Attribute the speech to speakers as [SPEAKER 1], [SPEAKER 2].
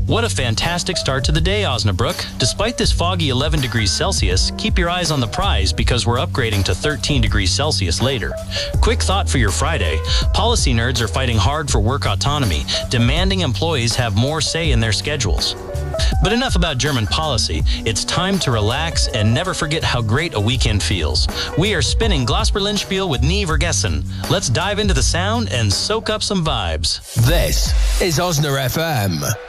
[SPEAKER 1] What a fantastic start to the day, Osnabrück. Despite this foggy 11 degrees Celsius, keep your eyes on the prize because we're upgrading to 13 degrees Celsius later. Quick thought for your Friday. Policy nerds are fighting hard for work autonomy, demanding employees have more say in their schedules. But enough about German policy. It's time to relax and never forget how great a weekend feels. We are spinning Glasperlinspiel with Nie Vergessen. Let's dive into the sound and soak up some vibes.
[SPEAKER 2] This is Osna FM.